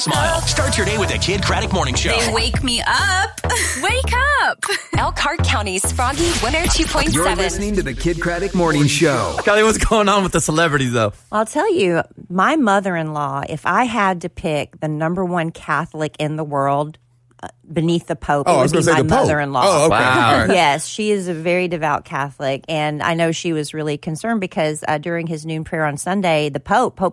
smile. Start your day with the Kid Craddock Morning Show. They wake me up. Wake up. Elkhart County's Froggy 102.7. You're listening to the Kid Craddock Morning Show. Kelly, what's going on with the celebrities, though? I'll tell you, my mother-in-law, if I had to pick the number one Catholic in the world beneath the Pope, it would be my mother-in-law. Oh, okay. Wow. All right. Yes, she is a very devout Catholic, and I know she was really concerned because during his noon prayer on Sunday, Pope